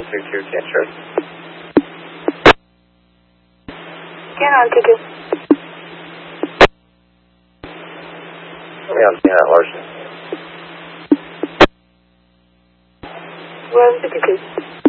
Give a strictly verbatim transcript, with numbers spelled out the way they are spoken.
two two, Cancer. Canon two two. Leon, Canon Larson. One fifty-two.